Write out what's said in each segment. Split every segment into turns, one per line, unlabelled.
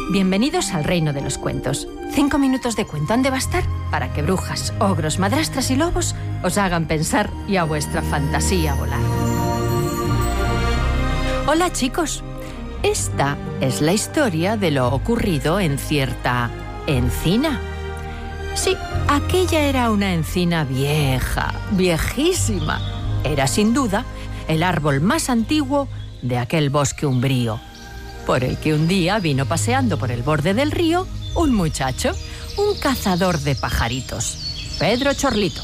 Bienvenidos al reino de los cuentos. 5 minutos de cuento han de bastar para que brujas, ogros, madrastras y lobos os hagan pensar y a vuestra fantasía volar. Hola chicos, esta es la historia de lo ocurrido en cierta encina. Sí, aquella era una encina vieja, viejísima. Era sin duda el árbol más antiguo de aquel bosque umbrío, por el que un día vino paseando por el borde del río un muchacho, un cazador de pajaritos, Pedro Chorlito.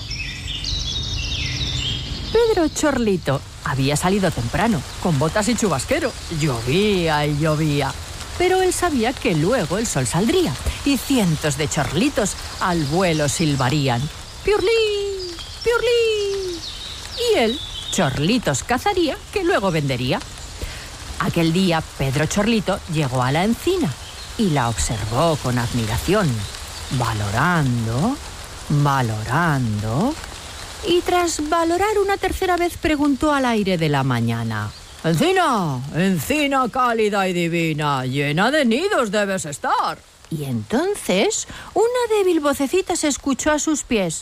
Pedro Chorlito había salido temprano, con botas y chubasquero. Llovía y llovía, pero él sabía que luego el sol saldría y cientos de chorlitos al vuelo silbarían. ¡Piurlí! ¡Piurlí! Y él chorlitos cazaría que luego vendería. Aquel día Pedro Chorlito llegó a la encina y la observó con admiración, valorando, y tras valorar una tercera vez preguntó al aire de la mañana: «Encina, encina cálida y divina, llena de nidos debes estar». Y entonces una débil vocecita se escuchó a sus pies: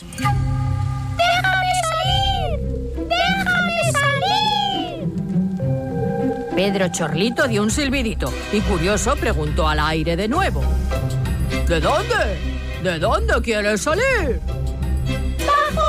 Pedro Chorlito dio un silbidito y curioso preguntó al aire de nuevo: ¿De dónde? ¿De dónde quieres salir? ¡Bajo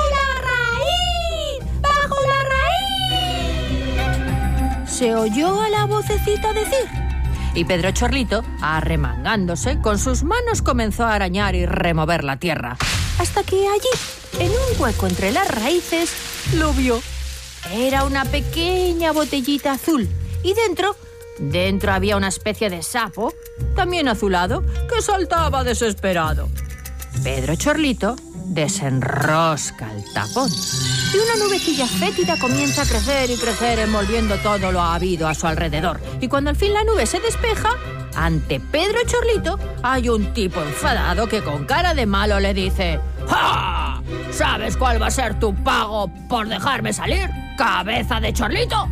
la raíz! Se oyó a la vocecita decir. Y Pedro Chorlito, arremangándose, con sus manos comenzó a arañar y remover la tierra, hasta que allí, en un hueco entre las raíces, lo vio. Era una pequeña botellita azul. Y dentro había una especie de sapo, también azulado, que saltaba desesperado. Pedro Chorlito desenrosca el tapón y una nubecilla fétida comienza a crecer y crecer, envolviendo todo lo habido a su alrededor. Y cuando al fin la nube se despeja, ante Pedro Chorlito hay un tipo enfadado que con cara de malo le dice: ¡Ja! ¿Sabes cuál va a ser tu pago por dejarme salir, cabeza de chorlito?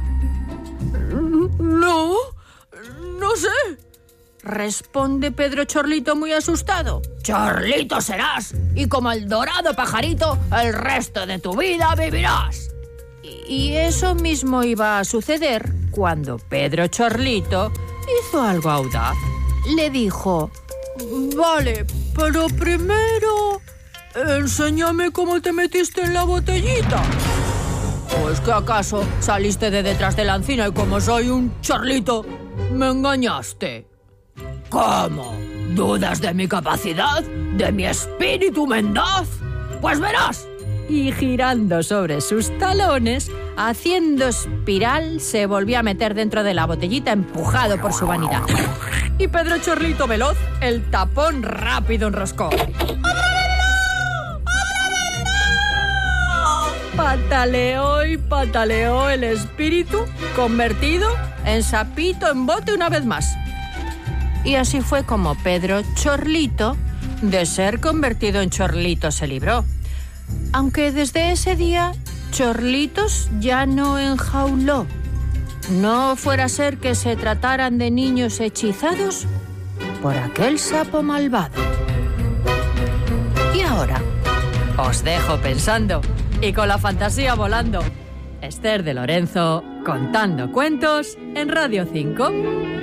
No sé, responde Pedro Chorlito muy asustado. Chorlito serás, y como el dorado pajarito, el resto de tu vida vivirás. Y eso mismo iba a suceder cuando Pedro Chorlito hizo algo audaz. Le dijo: «Vale, pero primero enséñame cómo te metiste en la botellita». ¿O es que acaso saliste de detrás de la encina y como soy un chorlito, me engañaste? ¿Cómo? ¿Dudas de mi capacidad? ¿De mi espíritu mendaz? Pues verás». Y girando sobre sus talones, haciendo espiral, se volvió a meter dentro de la botellita empujado por su vanidad. Y Pedro Chorlito veloz, el tapón rápido enroscó. Pataleó y pataleó el espíritu, convertido en sapito en bote una vez más. Y así fue como Pedro Chorlito, de ser convertido en chorlito, se libró. Aunque desde ese día, chorlitos ya no enjauló. No fuera a ser que se trataran de niños hechizados por aquel sapo malvado. Y ahora, os dejo pensando y con la fantasía volando. Esther de Lorenzo, contando cuentos en Radio 5.